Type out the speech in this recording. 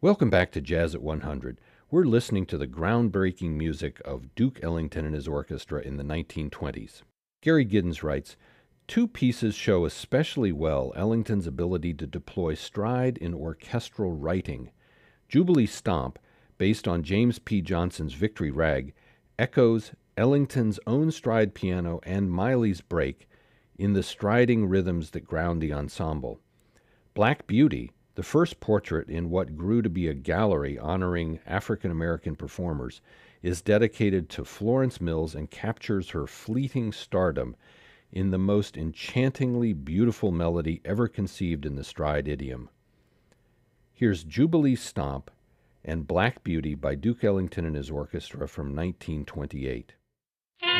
Welcome back to Jazz at 100. We're listening to the groundbreaking music of Duke Ellington and his orchestra in the 1920s. Gary Giddens writes, two pieces show especially well Ellington's ability to deploy stride in orchestral writing. Jubilee Stomp, based on James P. Johnson's Victory Rag, echoes Ellington's own stride piano and Miley's break in the striding rhythms that ground the ensemble. Black Beauty, the first portrait in what grew to be a gallery honoring African-American performers, is dedicated to Florence Mills and captures her fleeting stardom in the most enchantingly beautiful melody ever conceived in the stride idiom. Here's Jubilee Stomp and Black Beauty by Duke Ellington and his orchestra from 1928.